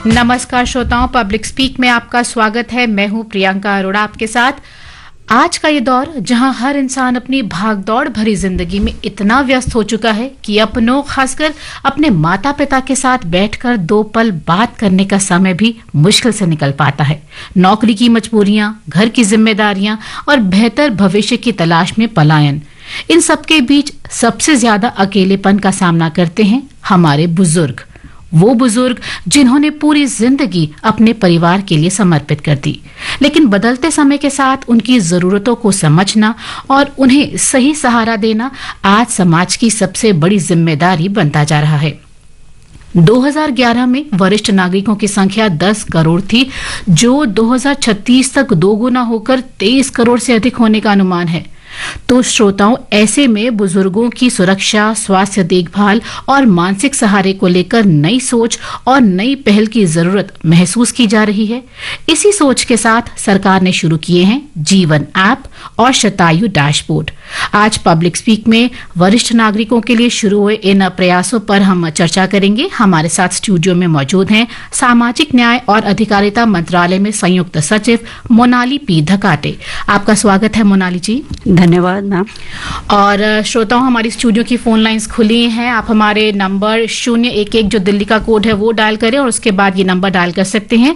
नमस्कार श्रोताओं, public speak में आपका स्वागत है। मैं हूं प्रियंका अरोड़ा आपके साथ। आज का ये दौर जहां हर इंसान अपनी भागदौड़ भरी जिंदगी में इतना व्यस्त हो चुका है कि अपनों, खासकर अपने माता पिता के साथ बैठकर दो पल बात करने का समय भी मुश्किल से निकल पाता है। नौकरी की मजबूरियां, घर की जिम्मेदारियां और बेहतर भविष्य की तलाश में पलायन, इन सबके बीच सबसे ज्यादा अकेलेपन का सामना करते हैं हमारे बुजुर्ग। वो बुजुर्ग जिन्होंने पूरी जिंदगी अपने परिवार के लिए समर्पित कर दी, लेकिन बदलते समय के साथ उनकी जरूरतों को समझना और उन्हें सही सहारा देना आज समाज की सबसे बड़ी जिम्मेदारी बनता जा रहा है। 2011 में वरिष्ठ नागरिकों की संख्या 10 करोड़ थी, जो 2036 तक दोगुना होकर 23 करोड़ से अधिक होने का अनुमान है। तो श्रोताओं, ऐसे में बुजुर्गों की सुरक्षा, स्वास्थ्य देखभाल और मानसिक सहारे को लेकर नई सोच और नई पहल की जरूरत महसूस की जा रही है। इसी सोच के साथ सरकार ने शुरू किए हैं जीवन ऐप और शतायु डैशबोर्ड। आज पब्लिक स्पीक में वरिष्ठ नागरिकों के लिए शुरू हुए इन प्रयासों पर हम चर्चा करेंगे। हमारे साथ स्टूडियो में मौजूद हैं सामाजिक न्याय और अधिकारिता मंत्रालय में संयुक्त सचिव मोनाली पी धकाटे। आपका स्वागत है मोनाली जी। धन्यवाद मैम। और श्रोताओं, हमारी स्टूडियो की फोन लाइंस खुली हैं। आप हमारे नंबर 011 जो दिल्ली का कोड है वो डायल करें और उसके बाद ये नंबर डायल कर सकते हैं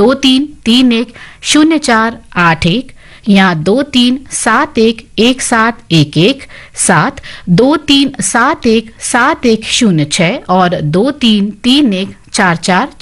23310481 या 23711711 7 23717106 और 23314444।